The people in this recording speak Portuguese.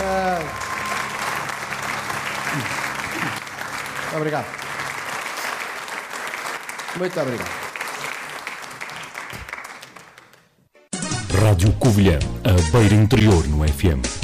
Obrigado. Muito obrigado. Rádio Covilhã, a beira interior no FM.